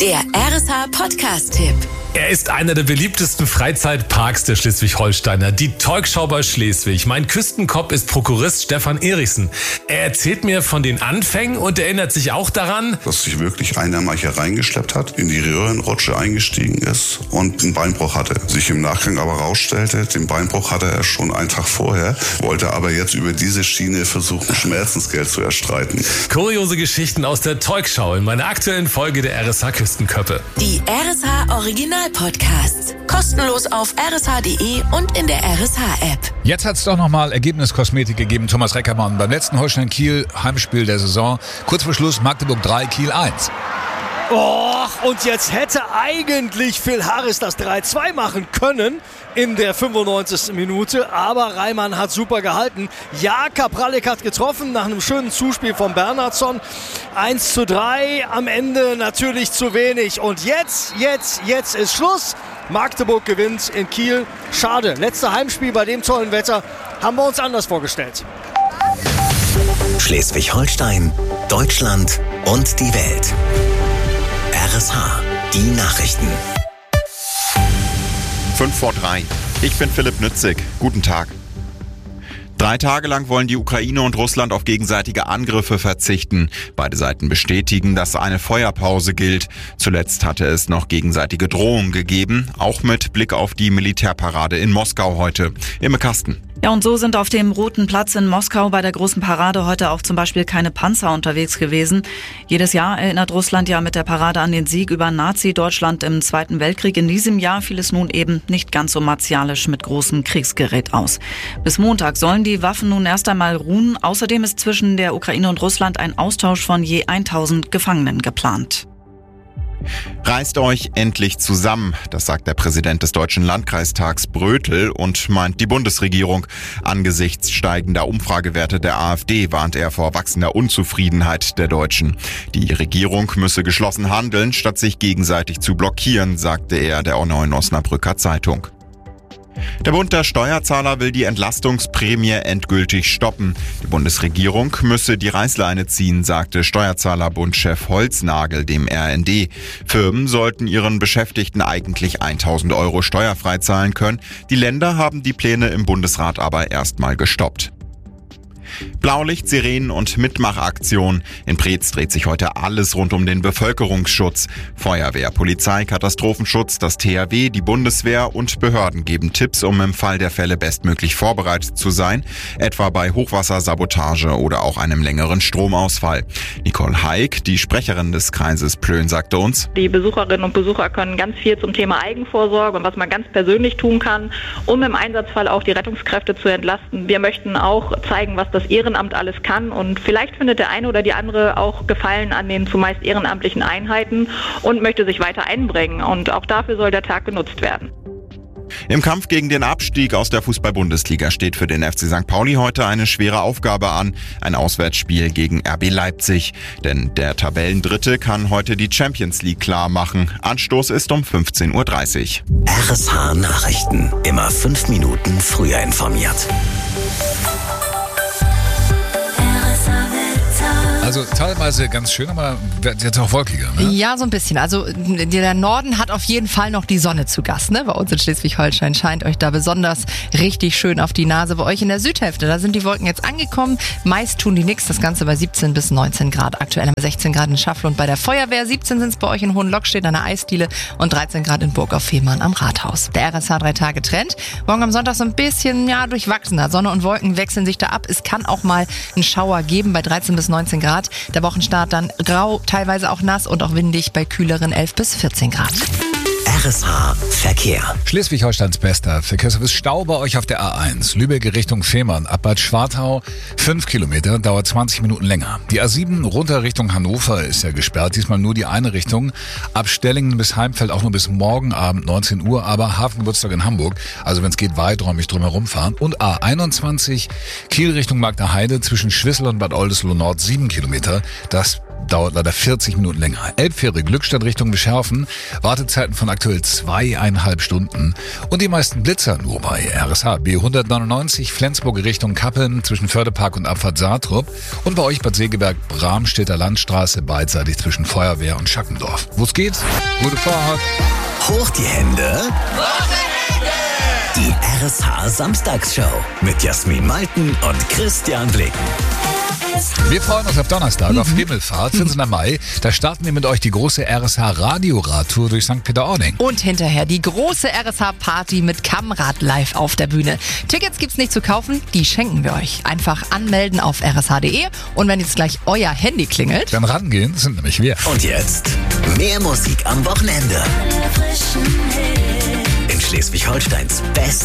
Der RSH Podcast-Tipp. Er ist einer der beliebtesten Freizeitparks der Schleswig-Holsteiner, die Talkshow bei Schleswig. Mein Küstenkopf ist Prokurist Stefan Erichsen. Er erzählt mir von den Anfängen und erinnert sich auch daran, dass sich wirklich einer mal hier reingeschleppt hat, in die Röhrenrutsche eingestiegen ist und einen Beinbruch hatte. Sich im Nachgang aber rausstellte, den Beinbruch hatte er schon einen Tag vorher, wollte aber jetzt über diese Schiene versuchen, Schmerzensgeld zu erstreiten. Kuriose Geschichten aus der Talkshow in meiner aktuellen Folge der RSH Küstenköppe. Die RSH Original-Podcasts. Kostenlos auf rsh.de und in der RSH-App. Jetzt hat es doch nochmal Ergebniskosmetik gegeben. Thomas Reckermann beim letzten Holstein-Kiel-Heimspiel der Saison. Kurz vor Schluss Magdeburg 3, Kiel 1. Und jetzt hätte eigentlich Phil Harris das 3-2 machen können in der 95. Minute, aber Reimann hat super gehalten. Ja, Kapralek hat getroffen nach einem schönen Zuspiel von Bernhardsson. 1:3, am Ende natürlich zu wenig. Und jetzt ist Schluss. Magdeburg gewinnt in Kiel. Schade, letzte Heimspiel bei dem tollen Wetter haben wir uns anders vorgestellt. Schleswig-Holstein, Deutschland und die Welt. RSH, die Nachrichten. 5:03. Ich bin Philipp Nützig. Guten Tag. 3 Tage lang wollen die Ukraine und Russland auf gegenseitige Angriffe verzichten. Beide Seiten bestätigen, dass eine Feuerpause gilt. Zuletzt hatte es noch gegenseitige Drohungen gegeben, auch mit Blick auf die Militärparade in Moskau heute. Imme Kasten. Ja, und so sind auf dem Roten Platz in Moskau bei der großen Parade heute auch zum Beispiel keine Panzer unterwegs gewesen. Jedes Jahr erinnert Russland ja mit der Parade an den Sieg über Nazi-Deutschland im Zweiten Weltkrieg. In diesem Jahr fiel es nun eben nicht ganz so martialisch mit großem Kriegsgerät aus. Bis Montag sollen die Waffen nun erst einmal ruhen. Außerdem ist zwischen der Ukraine und Russland ein Austausch von je 1000 Gefangenen geplant. Reißt euch endlich zusammen, das sagt der Präsident des Deutschen Landkreistags Brötel und meint die Bundesregierung. Angesichts steigender Umfragewerte der AfD warnt er vor wachsender Unzufriedenheit der Deutschen. Die Regierung müsse geschlossen handeln, statt sich gegenseitig zu blockieren, sagte er der Neuen Osnabrücker Zeitung. Der Bund der Steuerzahler will die Entlastungsprämie endgültig stoppen. Die Bundesregierung müsse die Reißleine ziehen, sagte Steuerzahlerbundchef Holznagel dem RND. Firmen sollten ihren Beschäftigten eigentlich 1.000 € steuerfrei zahlen können. Die Länder haben die Pläne im Bundesrat aber erstmal gestoppt. Blaulicht, Sirenen und Mitmachaktion. In Preetz dreht sich heute alles rund um den Bevölkerungsschutz. Feuerwehr, Polizei, Katastrophenschutz, das THW, die Bundeswehr und Behörden geben Tipps, um im Fall der Fälle bestmöglich vorbereitet zu sein, etwa bei Hochwassersabotage oder auch einem längeren Stromausfall. Nicole Haig, die Sprecherin des Kreises Plön, sagte uns: Die Besucherinnen und Besucher können ganz viel zum Thema Eigenvorsorge und was man ganz persönlich tun kann, um im Einsatzfall auch die Rettungskräfte zu entlasten. Wir möchten auch zeigen, was das Ehrenamt alles kann, und vielleicht findet der eine oder die andere auch Gefallen an den zumeist ehrenamtlichen Einheiten und möchte sich weiter einbringen, und auch dafür soll der Tag genutzt werden. Im Kampf gegen den Abstieg aus der Fußball-Bundesliga steht für den FC St. Pauli heute eine schwere Aufgabe an, ein Auswärtsspiel gegen RB Leipzig. Denn der Tabellendritte kann heute die Champions League klar machen. Anstoß ist um 15:30 Uhr. RSH Nachrichten, immer 5 Minuten früher informiert. Also teilweise ganz schön, aber jetzt auch wolkiger, ne? Ja, so ein bisschen. Also der Norden hat auf jeden Fall noch die Sonne zu Gast, ne? Bei uns in Schleswig-Holstein scheint euch da besonders richtig schön auf die Nase. Bei euch in der Südhälfte, da sind die Wolken jetzt angekommen. Meist tun die nichts, das Ganze bei 17 bis 19 Grad. Aktuell haben wir 16 Grad in Schafflund bei der Feuerwehr, 17 sind es bei euch in Hohenlockstedt an der Eisdiele und 13 Grad in Burg auf Fehmarn am Rathaus. Der RSH 3-Tage-Trend. Morgen am Sonntag so ein bisschen, durchwachsener. Sonne und Wolken wechseln sich da ab. Es kann auch mal einen Schauer geben bei 13 bis 19 Grad. Der Wochenstart dann grau, teilweise auch nass und auch windig bei kühleren 11 bis 14 Grad. RSH Verkehr. Schleswig-Holsteins bester Verkehrsservice. Stau bei euch auf der A1. Lübeck Richtung Fehmarn. Ab Bad Schwartau 5 Kilometer, dauert 20 Minuten länger. Die A7 runter Richtung Hannover ist ja gesperrt. Diesmal nur die eine Richtung. Ab Stellingen bis Heimfeld auch nur bis morgen Abend 19 Uhr. Aber Hafengeburtstag in Hamburg. Also wenn es geht, weiträumig drumherum fahren. Und A21 Kiel Richtung Magdeheide zwischen Schwissel und Bad Oldesloe Nord 7 Kilometer. Das dauert leider 40 Minuten länger. Elbfähre Glückstadt Richtung Bescherfen, Wartezeiten von aktuell 2,5 Stunden. Und die meisten Blitzer nur bei RSH B199 Flensburg Richtung Kappeln zwischen Fördepark und Abfahrt Saatrup. Und bei euch Bad Segeberg Bramstedter Landstraße beidseitig zwischen Feuerwehr und Schackendorf. Wo's geht? Gute Fahrt! Hoch die Hände! Die RSH Samstagsshow mit Jasmin Malten und Christian Blicken. Wir freuen uns auf Donnerstag, auf Himmelfahrt, 14. Mai. Da starten wir mit euch die große RSH-Radioradtour durch St. Peter-Ording. Und hinterher die große RSH-Party mit Kammrad live auf der Bühne. Tickets gibt's nicht zu kaufen, die schenken wir euch. Einfach anmelden auf rsh.de und wenn jetzt gleich euer Handy klingelt, dann rangehen, sind nämlich wir. Und jetzt mehr Musik am Wochenende. In Schleswig-Holsteins Best